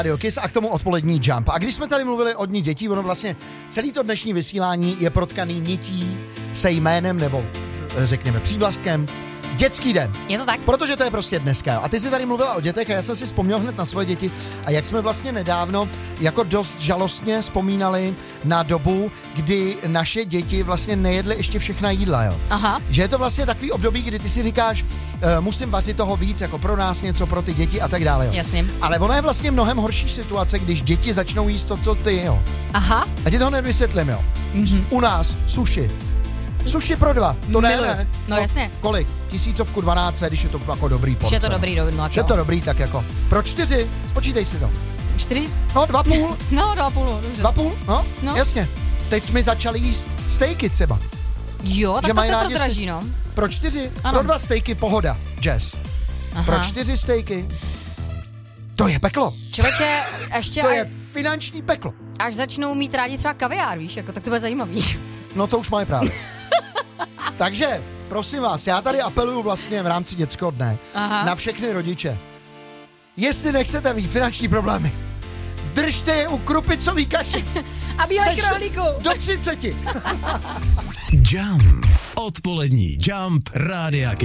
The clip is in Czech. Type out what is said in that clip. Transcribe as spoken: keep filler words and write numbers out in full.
Radio Kiss a k tomu odpolední Jump. A když jsme tady mluvili o dní dětí, ono vlastně celý to dnešní vysílání je protkaný nití se jménem nebo řekněme přívlastkem Dětský den. Je to tak? Protože to je prostě dneska. A ty jsi tady mluvila o dětech a já jsem si vzpomněl hned na svoje děti a jak jsme vlastně nedávno jako dost žalostně vzpomínali na dobu, kdy naše děti vlastně nejedly ještě všechna jídla, jo. Aha. Že je to vlastně takový období, kdy ty si říkáš, uh, musím vařit toho víc, jako pro nás něco, pro ty děti a tak dále, jo. Jasně. Ale ona je vlastně mnohem horší situace, když děti začnou jíst to, co ty, jo. Aha. A ti toho nevysvětlím, jo. Mm-hmm. U nás sushi. Sushi pro dva, to ne, Miluji. ne. No jasně. Kolik? Tisícovku dvanáct, když je to jako dobrý porce. Když je to dobrý, do, no, Když je to dobrý, tak jako. Pro čtyři, spočítej si to. Čtyři? No, dva půl. No, dva půl, dobře. Dva půl, no, No. jasně. Teď mi začali jíst stejky třeba. Jo, tak Že to mají se rádi prodraží, no. Pro čtyři, Ano. pro dva stejky pohoda, Jazz. Aha. Pro čtyři stejky, to je peklo. Člověče, ještě To až, je finanční peklo. až začnou mít rádi třeba kaviár, víš, jako, tak to bude zajímavý. No to už mají právě. Takže, prosím vás, já tady apeluju vlastně v rámci dětského dne Aha. na všechny rodiče. Jestli nechcete mít finanční problémy, držte je u krupicový kašic. A bílé Sečte králíku. Do třiceti. Jump. Odpolední Jump Rádia